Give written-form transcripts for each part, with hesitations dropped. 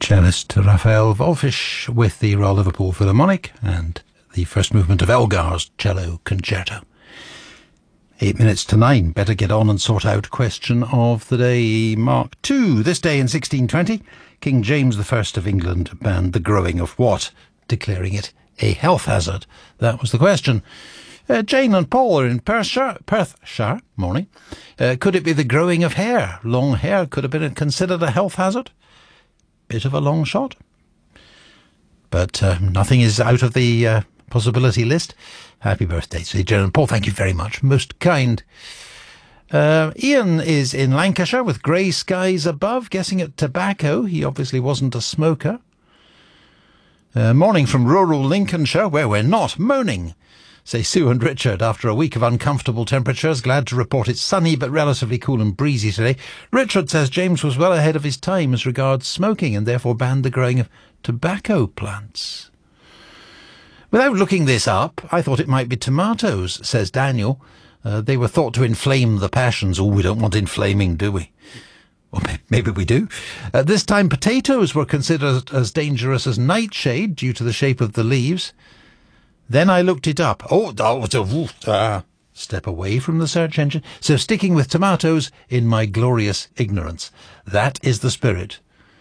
Cellist Raphael Wallfisch with the Royal Liverpool Philharmonic and the first movement of Elgar's Cello Concerto. 8 minutes to 9. Better get on and sort out question of the day, Mark 2. This day in 1620, King James I of England banned the growing of what, declaring it a health hazard? That was the question. Jane and Paul are in Perthshire. Morning. Could it be the growing of hair? Long hair could have been considered a health hazard. Bit of a long shot. But nothing is out of the possibility list. Happy birthday to Jane and Paul. Thank you very much. Most kind. Ian is in Lancashire with grey skies above, guessing at tobacco. He obviously wasn't a smoker. Morning from rural Lincolnshire, where we're not moaning, say Sue and Richard. After a week of uncomfortable temperatures, glad to report it's sunny but relatively cool and breezy today. Richard says James was well ahead of his time as regards smoking and therefore banned the growing of tobacco plants. Without looking this up, I thought it might be tomatoes, says Daniel. They were thought to inflame the passions. Oh, we don't want inflaming, do we? Well, maybe we do. This time potatoes were considered as dangerous as nightshade due to the shape of the leaves. Then I looked it up. Step away from the search engine. So sticking with tomatoes in my glorious ignorance. That is the spirit.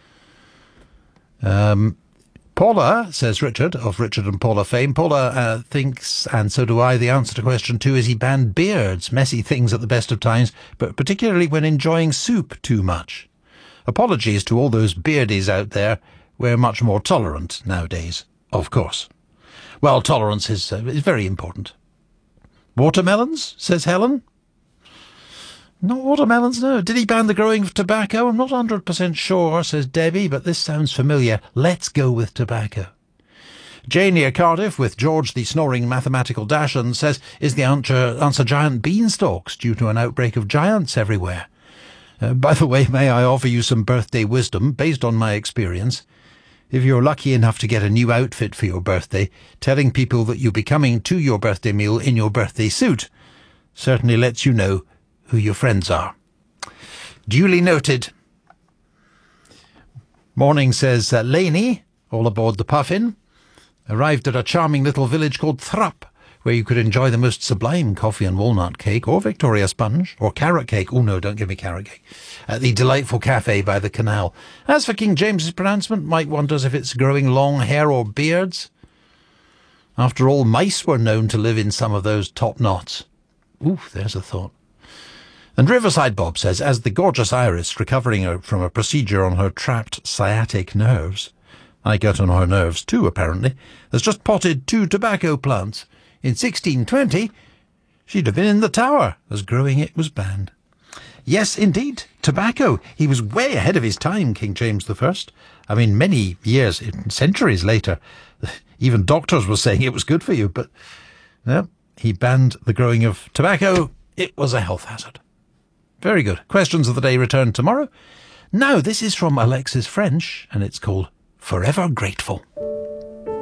Paula, says Richard, of Richard and Paula fame. Paula thinks, and so do I, the answer to question 2 is he banned beards, messy things at the best of times, but particularly when enjoying soup too much. Apologies to all those beardies out there. We're much more tolerant nowadays, of course. Well, tolerance is very important. Watermelons, says Helen. Not watermelons, no. Did he ban the growing of tobacco? I'm not 100% sure, says Debbie, but this sounds familiar. Let's go with tobacco. Jane near Cardiff with George the snoring mathematical Dachshund says, is the answer giant beanstalks due to an outbreak of giants everywhere? By the way, may I offer you some birthday wisdom based on my experience? If you're lucky enough to get a new outfit for your birthday, telling people that you'll be coming to your birthday meal in your birthday suit certainly lets you know who your friends are. Duly noted. Morning, says Laney, all aboard the Puffin. Arrived at a charming little village called Thrupp, where you could enjoy the most sublime coffee and walnut cake, or Victoria sponge, or carrot cake. Oh no, don't give me carrot cake. At the delightful cafe by the canal. As for King James's pronouncement, Mike wonders if it's growing long hair or beards. After all, mice were known to live in some of those top knots. Ooh, there's a thought. And Riverside Bob says, as the gorgeous Iris recovering from a procedure on her trapped sciatic nerves, I get on her nerves too, apparently, has just potted 2 tobacco plants. In 1620, she'd have been in the Tower, as growing it was banned. Yes, indeed, tobacco. He was way ahead of his time, King James I. I mean, many years, centuries later, even doctors were saying it was good for you, but no, he banned the growing of tobacco. It was a health hazard. Very good. Questions of the day return tomorrow. Now, this is from Alexis French, and it's called Forever Grateful.